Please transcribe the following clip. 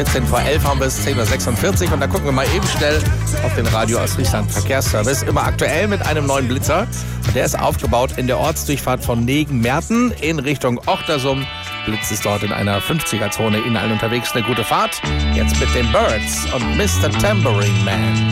14 vor 11 haben wir es, 10.46 Uhr. Und da gucken wir mal eben schnell auf den Radio Ostfriesland Verkehrsservice. Immer aktuell mit einem neuen Blitzer. Und der ist aufgebaut in der Ortsdurchfahrt von Negen-Merten in Richtung Ochtersum. Blitz ist dort in einer 50er-Zone. Ihnen allen unterwegs eine gute Fahrt. Jetzt mit den Birds und Mr. Tambourine Man.